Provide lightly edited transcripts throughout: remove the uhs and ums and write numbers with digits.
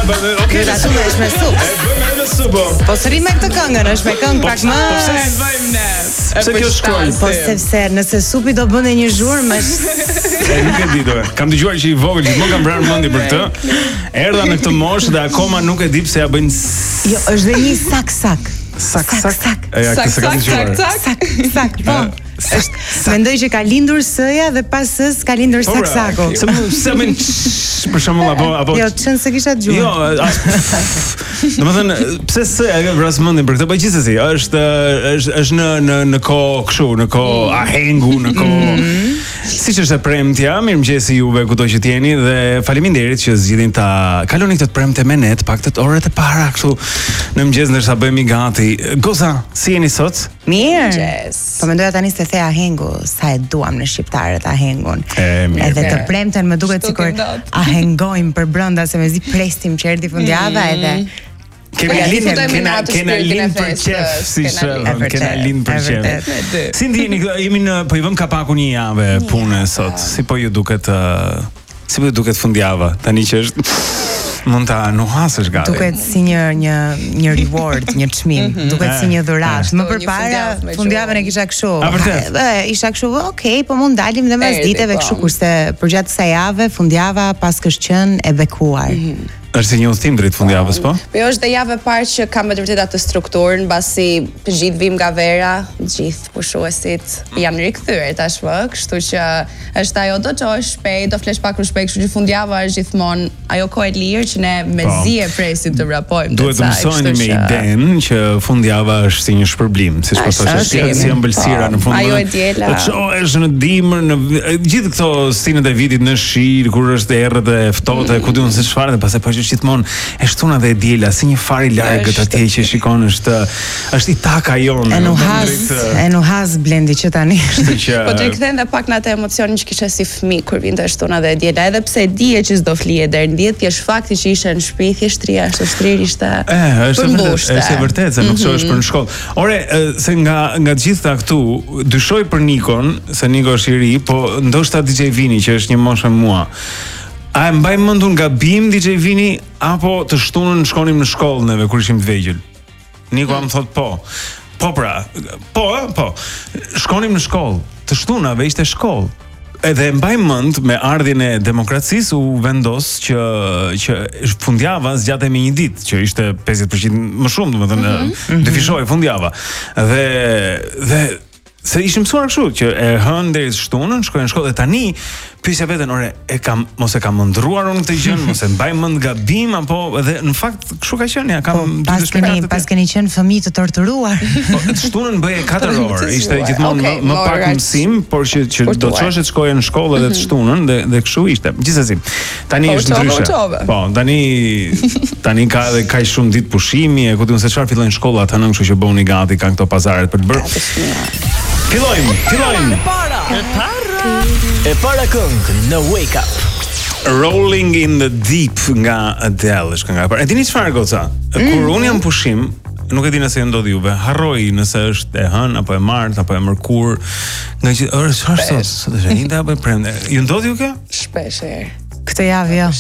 Okej, ta shumë është me supë. Bëjmë me supë. Po sëri me këtë këngën, është me këngë pak më. Bëjmë ne. Pse kjo shkruaj? Po sepse nëse supi do bënte një zhurmë, nuk e di dove. Kam dëgjuar që i vogël gjithmonë kam vrarë mendje për këtë. Erdha në këtë moshë dhe akoma nuk e di pse ja bëjnë. Jo, është dhe një sak. Sak. Sak. Po. Mendoj që ka lindur s-ja dhe pas s ka lindur saksaku. Se më për shembull apo Jo, çën se kisha dëgjuar. Jo, domethënë pse s-ja ka vrasë mendjen për këtë, po gjithsesi, është në kohë kështu, në kohë ahengu, në kohë siç është e premtja. Mirëmëngjesi juve kudo që jeni dhe faleminderit që zgjidhin ta kaloni këtë premte me ne, paktën orët e para kështu në mëngjes ndërsa bëhemi gati. Goza, si jeni sot? Mirë. Po mendoja tani se the ahengu, sa e duam në shqiptarët ahengun. Edhe të premten më duket sikur ahengojmë për brenda se mezi prestim që erdhi fundjava edhe kena lind për qef, si shëllën, kena lind për qef. Si ndjeni, po i vëm kapakun një jave pune sot, si po ju duket fundjava, tani që është mund ta nuhasësh gati. Duket si një reward, një çmim, duket si një dhuratë. Më përpara fundjavën e kisha kështu. Isha kështu, okay, po mund dalim dhe mes diteve kështu, kurse përgjatë kësaj jave fundjava pas kësh qenë e bekuar. Është si një udhtim drejt fundjavës, po? Po është dhe javë e parë që kam me vërtet atë strukturën, mbasi gjithë vim nga vera, gjithë pushuesit janë rikthyer tashmë, kështu që është ajo do çosh shpejt, do flesh pak më shpejt, kështu që fundjava është gjithmonë ajo kohë e lirë që ne mezi e presim të vrapojmë. Duhet të mësojmë me idenë që fundjava është si një shpërblim, siç po thosh, si ëmbëlsira në fund. Ajo e diela. Të çohesh në dimër, në gjithë këto stinët e vitit në shi, kur është errët e ftohtë, ku diun se çfarë, dhe pastaj gjithmonë e shtuna dhe e diela si një far i largët atje që shikon është i taka jonë. E nuhaz Blendi që tani. Po të rikthen dhe pak në atë emocion që kishe si fëmijë kur vinte e shtuna dhe e diela, edhe pse e dije që s'do flije deri në 10, thjesht fakti që ishe në shtëpi, thjeshtria është shtrirë ishte. Është e vërtetë se nuk shohësh për në shkollë. Ore, se nga të gjitha këtu dyshoj për Nikon, se Niko është i ri, po ndoshta DJ Vini që është një moshë mua. A e mbaj mendur gabim DJ Vini apo të shtunën shkonim në shkollë neve kur ishim të vegjël? Niko më thot po. Po pra. Po. Shkonim në shkollë. Të shtunave ishte shkollë. Edhe mbaj mend me ardhjen e demokracisë u vendos që fundjava zgjatej me një ditë, që ishte 50% më shumë, domethënë dyfishoi fundjava. Dhe se ishim mësuar kështu që e hën deri shtunën, shkojnë në shkollë dhe tani pyesja veten, ore, mos e kam ndruar unë këtë gjë, mos e mbaj mend gabim apo edhe në fakt kështu ka qenë, kam pas keni qenë fëmijë të torturuar. Po shtunën bëje 4 orë, ishte gjithmonë më pak mësim, por që do të çosh të shkoje në shkollë edhe të shtunën dhe kështu ishte. Gjithsesi, tani është ndryshe. Po, tani ka edhe kaq shumë ditë pushimi, e ku diun se çfarë fillojnë shkollat anë, kështu që bëuni gati kanë këto pazaret për të bërë. Fillojmë. E para këngë në Wake Up. Rolling in the Deep nga Adele është kënga e parë. E dini çfarë goca? Kur unë jam pushim, nuk e di nëse ju ndodhi juve, harroj nëse është e hënë apo e martë apo e mërkur, nga që çfarë sot është e njëjta apo e premte. Ju ndodhi ju kjo? Shpesh herë. Këtë javë jo.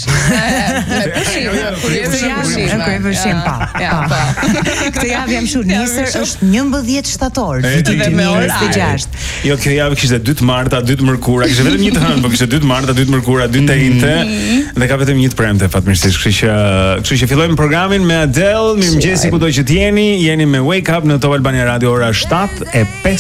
Me pushim. Këtë javë jam shumë nisër, është 11 shtator, viti 2026. Jo, kjo javë kishte 2 marta, 2 mërkura, kishte vetëm një të hënë, por kishte 2 marta, 2 mërkura, 2 të njëjtë dhe ka vetëm një të premte fatmirësisht. Kështu që fillojmë programin me Adele. Mirëmëngjesi kudo që jeni me Wake Up në Top Albania Radio, ora 7:05.